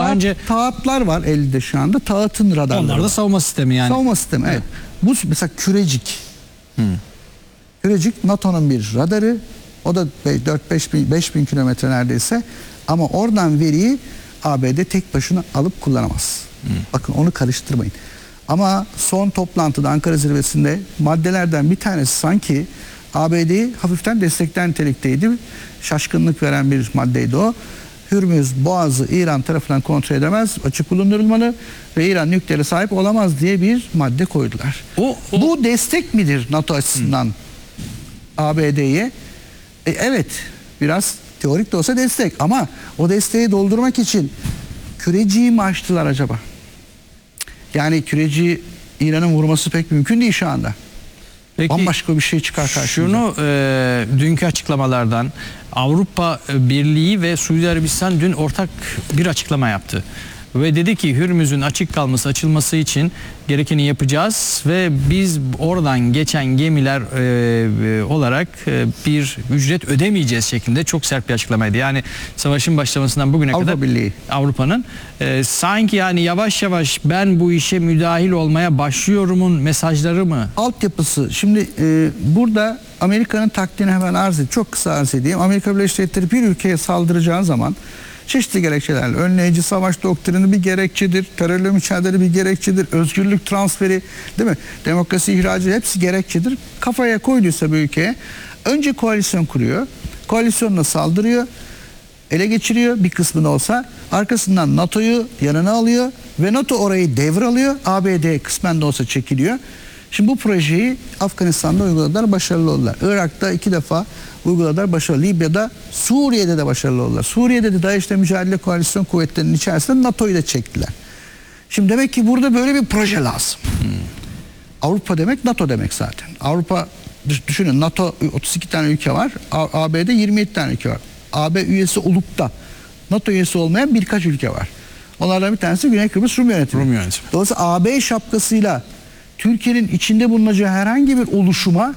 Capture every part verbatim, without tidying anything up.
Taat, önce taatlar var elde şu anda. Taat'ın radarları. onlar da var. savunma sistemi yani. Savunma sistemi, evet. Bu mesela Kürecik. Hmm. Kürecik NATO'nun bir radarı. O da dört beş bin, beş bin kilometre neredeyse. Ama oradan veriyi A B D tek başına alıp kullanamaz. Hmm. Bakın onu karıştırmayın. Ama son toplantıda Ankara zirvesinde maddelerden bir tanesi sanki A B D'yi hafiften destekleyen nitelikteydi. Şaşkınlık veren bir maddeydi o. Hürmüz Boğazı İran tarafından kontrol edemez, açık bulundurulmalı ve İran nükleere sahip olamaz diye bir madde koydular. O, o... Bu destek midir NATO açısından hmm. A B D'ye? E, evet, biraz teorik de olsa destek ama o desteği doldurmak için Küreciği mi açtılar acaba? Yani Küreciği İran'ın vurması pek mümkün değil şu anda. Peki, bambaşka bir şey çıkar karşımıza. Şunu e, dünkü açıklamalardan Avrupa Birliği ve Suudi Arabistan dün ortak bir açıklama yaptı. Ve dedi ki Hürmüz'ün açık kalması, açılması için gerekeni yapacağız ve biz oradan geçen gemiler e, olarak e, bir ücret ödemeyeceğiz şeklinde çok sert bir açıklamaydı. Yani savaşın başlamasından bugüne Avrupa kadar Birliği. Avrupa'nın e, sanki yani yavaş yavaş ben bu işe müdahil olmaya başlıyorumun mesajları mı? Altyapısı. Şimdi e, burada Amerika'nın taktiğini hemen arz edeyim. Çok kısa arz edeyim. Amerika Birleşik Devletleri bir ülkeye saldıracağı zaman çeşitli gerekçelerle önleyici savaş doktrini bir gerekçedir, terörle mücadele bir gerekçedir, özgürlük transferi, değil mi? Demokrasi ihracı hepsi gerekçedir. Kafaya koyduysa bir ülkeye önce koalisyon kuruyor, koalisyonla saldırıyor, ele geçiriyor bir kısmını olsa, arkasından NATO'yu yanına alıyor ve NATO orayı devralıyor, A B D kısmen de olsa çekiliyor. Şimdi bu projeyi Afganistan'da uyguladılar, başarılı oldular. Irak'ta iki defa uyguladılar, başarılı. Libya'da, Suriye'de de başarılı oldular. Suriye'de de DAEŞ'le mücadele koalisyon kuvvetlerinin içerisinde NATO'yu da çektiler. Şimdi demek ki burada böyle bir proje lazım. Hmm. Avrupa demek NATO demek zaten. Avrupa, düşünün NATO otuz iki tane ülke var, A B D yirmi yedi tane ülke var. A B üyesi olup da NATO üyesi olmayan birkaç ülke var. Onlardan bir tanesi Güney Kıbrıs Rum Yönetimi. Rum Yönetimi. Dolayısıyla A B şapkasıyla Türkiye'nin içinde bulunacağı herhangi bir oluşuma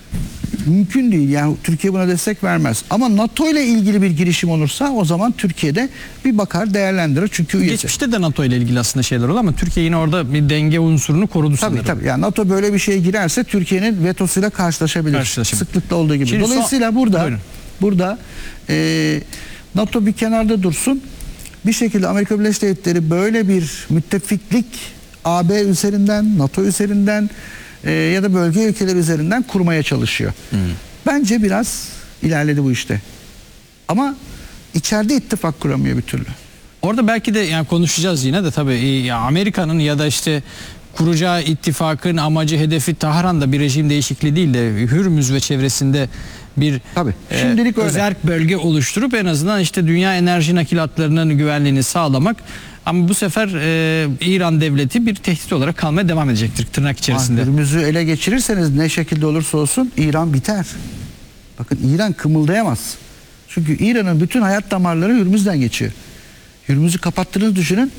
mümkün değil. Yani Türkiye buna destek vermez. Ama NATO ile ilgili bir girişim olursa o zaman Türkiye'de bir bakar, değerlendirir. Çünkü üyesi. Geçmişte de NATO ile ilgili aslında şeyler oldu ama Türkiye yine orada bir denge unsurunu korudu tabii, sanırım. Tabii yani NATO böyle bir şeye girerse Türkiye'nin vetosuyla karşılaşabilir. Karşılaşabilir. Sıklıkla olduğu gibi. Şimdi dolayısıyla son... burada Buyurun. burada e, NATO bir kenarda dursun. Bir şekilde Amerika Birleşik Devletleri böyle bir müttefiklik A B üzerinden, NATO üzerinden e, ya da bölge ülkeleri üzerinden kurmaya çalışıyor. Hmm. Bence biraz ilerledi bu işte. Ama içeride ittifak kuramıyor bir türlü. Orada belki de yani konuşacağız yine de tabii ya Amerika'nın ya da işte kuracağı ittifakın amacı, hedefi Tahran'da bir rejim değişikliği değil de Hürmüz ve çevresinde bir Tabii. Şimdilik e, özerk bölge oluşturup en azından işte dünya enerji nakilatlarının güvenliğini sağlamak. Ama bu sefer e, İran devleti bir tehdit olarak kalmaya devam edecektir tırnak içerisinde. Hürmüz'ü ele geçirirseniz ne şekilde olursa olsun İran biter. Bakın İran kımıldayamaz. Çünkü İran'ın bütün hayat damarları Hürmüz'den geçiyor. Hürmüz'ü kapattığınızı düşünün.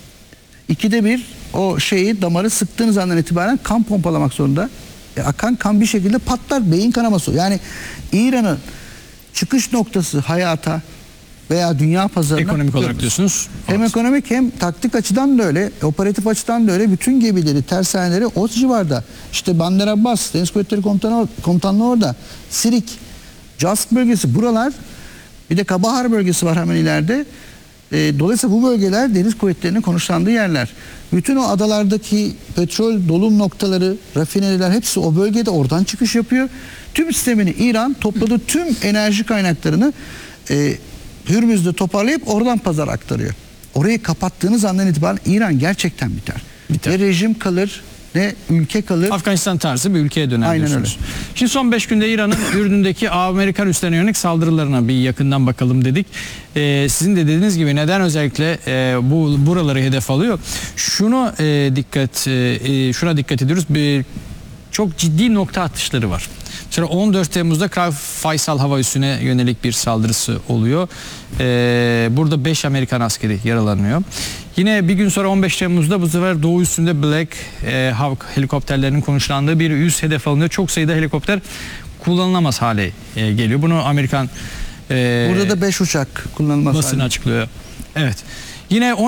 İkide bir o şeyi, damarı sıktığınız andan itibaren kan pompalamak zorunda. E, akan kan bir şekilde patlar. Beyin kanaması. Yani İran'ın çıkış noktası hayata veya dünya pazarına... Ekonomik olarak diyorsunuz. Hem evet. Ekonomik hem taktik açıdan da öyle, operatif açıdan da öyle. Bütün gemileri, tersaneleri o civarda. İşte Bandar Abbas, Deniz Kuvvetleri Komutanı, Komutanlığı orada. Sirik, Cask bölgesi, buralar. Bir de Kabahar bölgesi var hemen ileride. E, dolayısıyla bu bölgeler deniz kuvvetlerinin konuşlandığı yerler. Bütün o adalardaki petrol dolum noktaları, rafineriler hepsi o bölgede, oradan çıkış yapıyor. Tüm sistemini İran topladığı tüm enerji kaynaklarını e, Hürmüz'de toparlayıp oradan pazar aktarıyor. Orayı kapattığınız andan itibaren İran gerçekten biter. biter. Ne rejim kalır, ne ülke kalır. Afganistan tarzı bir ülkeye döner Aynen diyorsunuz. öyle. Şimdi son beş günde İran'ın Ürdün'deki Amerikan üslerine yönelik saldırılarına bir yakından bakalım dedik. Ee, sizin de dediğiniz gibi neden özellikle e, bu buraları hedef alıyor? Şunu e, dikkat, e, şuna dikkat ediyoruz. Bir, çok ciddi nokta atışları var. Mesela on dört Temmuz'da Kral Faysal hava üssüne yönelik bir saldırısı oluyor. Ee, burada beş Amerikan askeri yaralanıyor. Yine bir gün sonra on beş Temmuz'da bu sefer Doğu üssünde Black e, Hawk helikopterlerinin konuşlandığı bir üs hedef alınıyor. Çok sayıda helikopter kullanılamaz hale e, geliyor. Bunu Amerikan e, burada da beş uçak kullanılmaz basını hale. açıklıyor. Evet. Yine